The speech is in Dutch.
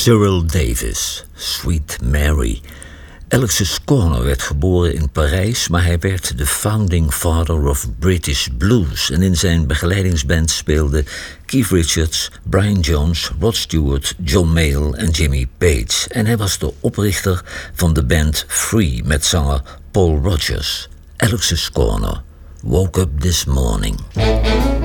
Cyril Davis, Sweet Mary. Alexis Korner werd geboren in Parijs, maar hij werd de founding father of British blues. En in zijn begeleidingsband speelden Keith Richards, Brian Jones, Rod Stewart, John Mayall en Jimmy Page. En hij was de oprichter van de band Free met zanger Paul Rodgers. Alexis Korner, Woke Up This Morning.